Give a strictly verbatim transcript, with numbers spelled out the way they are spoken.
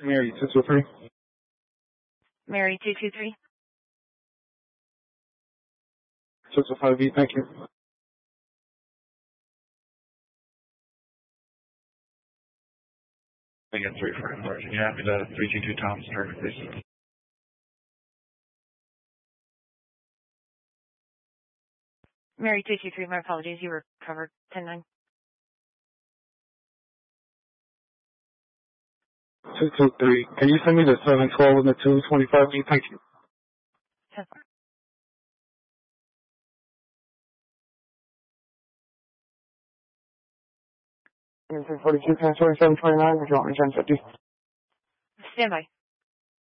Mary, two two three. Mary, two two three. two two five B, thank you. Again, three for emerging. You happy to three two two Thomas Target, please? Mary, two two three, my apologies, you were covered. ten nine. two two three. Can you send me the seven twelve and the two twenty-five B? Thank you. ten four. three forty-two, twenty-seven twenty-nine, if you want me to ten fifty. Stand by.